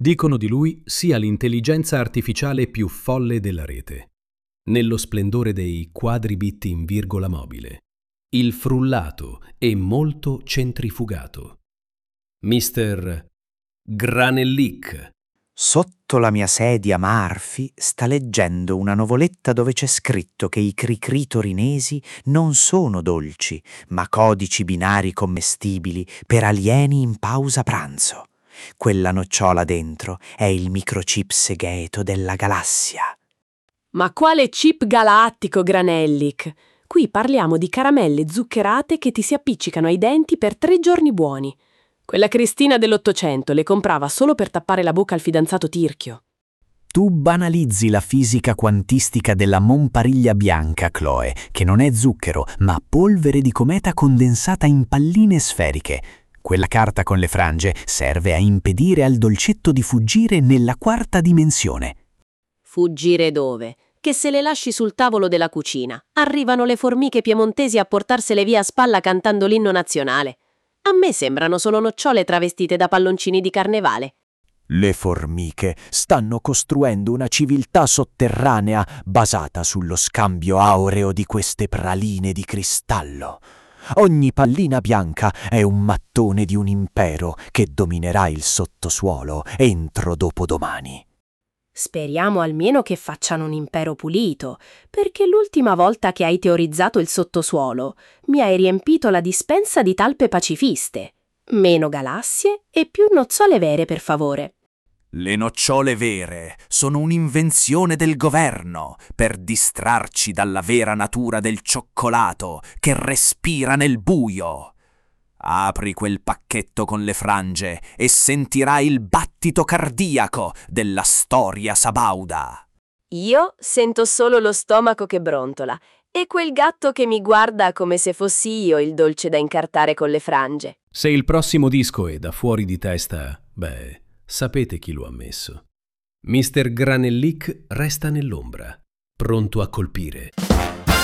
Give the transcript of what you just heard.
Dicono di lui sia l'intelligenza artificiale più folle della rete. Nello splendore dei quadribit in virgola mobile. Il frullato e molto centrifugato. Mister Granellic. Sotto la mia sedia Murphy sta leggendo una novoletta dove c'è scritto che i cricri torinesi non sono dolci, ma codici binari commestibili per alieni in pausa pranzo. Quella nocciola dentro è il microchip segreto della galassia. Ma quale chip galattico, Granellic? Qui parliamo di caramelle zuccherate che ti si appiccicano ai denti per 3 giorni buoni. Quella Cristina dell'Ottocento le comprava solo per tappare la bocca al fidanzato tirchio. Tu banalizzi la fisica quantistica della monpariglia bianca, Chloe, che non è zucchero, ma polvere di cometa condensata in palline sferiche. Quella carta con le frange serve a impedire al dolcetto di fuggire nella 4ª dimensione. Fuggire dove? Che se le lasci sul tavolo della cucina, arrivano le formiche piemontesi a portarsele via a spalla cantando l'inno nazionale. A me sembrano solo nocciole travestite da palloncini di carnevale. Le formiche stanno costruendo una civiltà sotterranea basata sullo scambio aureo di queste praline di cristallo. Ogni pallina bianca è un mattone di un impero che dominerà il sottosuolo entro dopodomani. Speriamo almeno che facciano un impero pulito, perché l'ultima volta che hai teorizzato il sottosuolo mi hai riempito la dispensa di talpe pacifiste. Meno galassie e più nocciole vere, per favore. Le nocciole vere sono un'invenzione del governo per distrarci dalla vera natura del cioccolato che respira nel buio. Apri quel pacchetto con le frange e sentirai il battito cardiaco della storia sabauda. Io sento solo lo stomaco che brontola e quel gatto che mi guarda come se fossi io il dolce da incartare con le frange. Se il prossimo disco è da fuori di testa, beh, sapete chi lo ha messo. Mister Granellic resta nell'ombra, pronto a colpire.